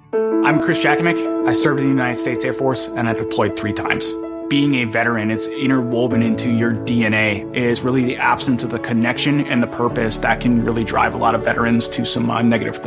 I'm Chris Jakomick. I served in the United States Air Force, and I deployed 3 times. Being a veteran, it's interwoven into your DNA, is really the absence of the connection and the purpose that can really drive a lot of veterans to some negative thoughts.